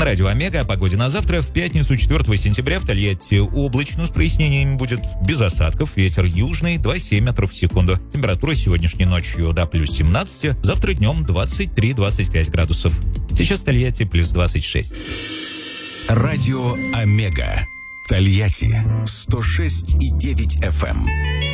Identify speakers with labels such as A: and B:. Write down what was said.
A: На радио Омега о погоде на завтра. В пятницу, 4 сентября, в Тольятти облачно с прояснениями будет, без осадков, ветер южный 2,7 метров в секунду. Температура сегодняшней ночью до плюс 17, завтра днем 23-25 градусов. Сейчас в Тольятти плюс 26.
B: Радио Омега. Тольятти 106,9 FM.